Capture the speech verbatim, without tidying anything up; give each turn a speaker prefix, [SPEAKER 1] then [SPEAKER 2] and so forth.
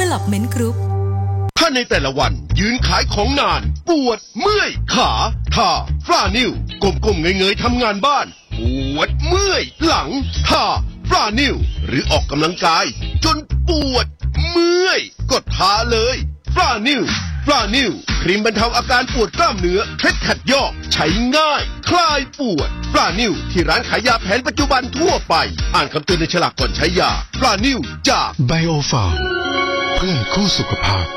[SPEAKER 1] Development Group
[SPEAKER 2] ถ้าในแต่ละวันยืนขายของนานปวดเมื่อยขาท่าฟลานิ้วก้มๆเงยๆทำงานบ้านปวดเมื่อยหลังท่าฟลานิ้วหรือออกกำลังกายจนปวดเมื่อยก็ทาเลยฟลานิ้วฟลานิ้วครีมบรรเทาอาการปวดกล้ามเนื้อเคล็ดขัดยอกใช้ง่ายคลายปวดฟลานิ้วที่ร้านขายยาแผนปัจจุบันทั่วไปอ่านคำเตือนในฉลากก่อนใช้ยาฟลานิ้วจากไบโอฟาร์มเพื่อนคู่สุขภาพ